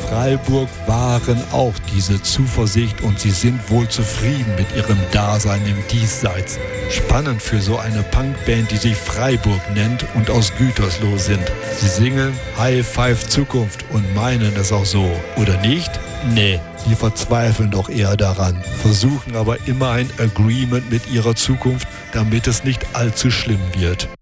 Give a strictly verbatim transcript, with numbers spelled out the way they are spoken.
Freiburg wahren auch diese Zuversicht und sie sind wohl zufrieden mit ihrem Dasein im Diesseits. Spannend für so eine Punkband, die sich Freiburg nennt und aus Gütersloh sind. Sie singen High Five Zukunft und meinen es auch so. Oder nicht? Nee, die verzweifeln doch eher daran, versuchen aber immer ein Agreement mit ihrer Zukunft, damit es nicht allzu schlimm wird.